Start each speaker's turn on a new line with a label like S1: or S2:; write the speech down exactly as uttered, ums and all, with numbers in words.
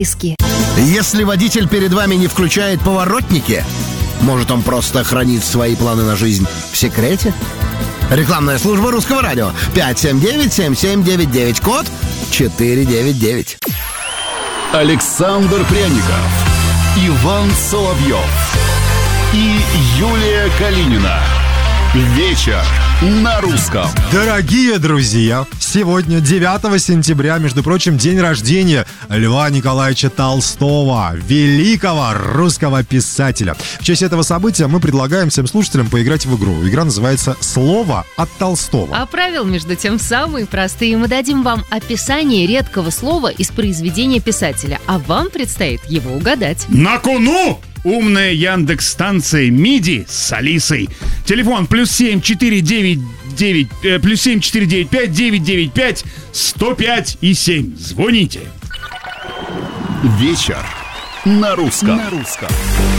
S1: Если водитель перед вами не включает поворотники, может, он просто хранит свои планы на жизнь в секрете? Рекламная служба Русского радио. пять семь девять семь семь девять девять. Код четыре девять девять.
S2: Александр Пряников, Иван Соловьев и Юлия Калинина. Вечер на русском.
S3: Дорогие друзья, сегодня, девятого сентября, между прочим, день рождения Льва Николаевича Толстого, великого русского писателя. В честь этого события мы предлагаем всем слушателям поиграть в игру. Игра называется «Слово от Толстого».
S4: А правила, между тем, самые простые. Мы дадим вам описание редкого слова из произведения писателя, а вам предстоит его угадать.
S5: На кону! Умная Яндекс-станция МИДИ с Алисой. Телефон плюс семь четыре девять девять э, плюс семь четыре девять пять девять девять пять сто пять и семь. Звоните.
S2: Вечер на русском. На русском.